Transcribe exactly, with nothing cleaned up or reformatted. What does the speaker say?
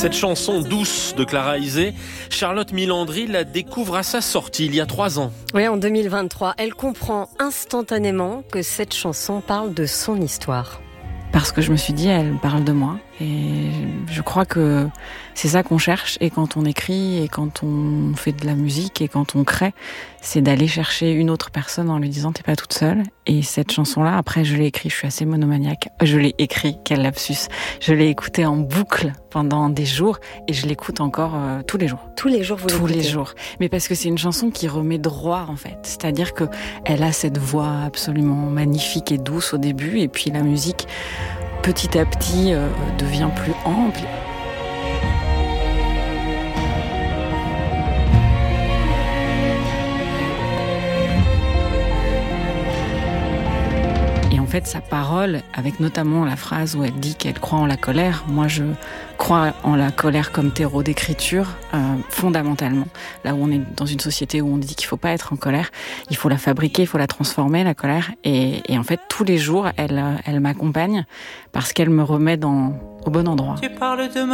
Cette chanson douce de Clara Isé, Charlotte Milandry la découvre à sa sortie il y a trois ans. Oui, en deux mille vingt-trois, elle comprend instantanément que cette chanson parle de son histoire. Parce que je me suis dit, elle parle de moi. Et je crois que c'est ça qu'on cherche. Et quand on écrit, et quand on fait de la musique, et quand on crée, c'est d'aller chercher une autre personne en lui disant, t'es pas toute seule. Et cette chanson-là, après, je l'ai écrite, je suis assez monomaniaque. Je l'ai écrit, quel lapsus. Je l'ai écoutée en boucle pendant des jours, et je l'écoute encore euh, tous les jours. Tous les jours, vous Tous l'écoutez. les jours. Mais parce que c'est une chanson qui remet droit, en fait. C'est-à-dire que elle a cette voix absolument magnifique et douce au début, et puis la musique, petit à petit, euh, devient plus ample. Et en fait, sa parole, avec notamment la phrase où elle dit qu'elle croit en la colère, moi je crois en la colère comme terreau d'écriture, euh, fondamentalement. Là où on est dans une société où on dit qu'il faut pas être en colère, il faut la fabriquer, il faut la transformer, la colère. Et, et en fait, tous les jours, elle, elle m'accompagne parce qu'elle me remet dans, au bon endroit. Tu parles de